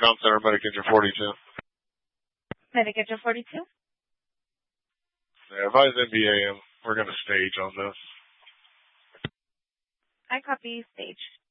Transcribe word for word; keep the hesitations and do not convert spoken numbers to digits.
Com Center, Medicare forty-two. Medicare forty-two? Yeah, advise N B A M. We're going to stage on this. I copy stage.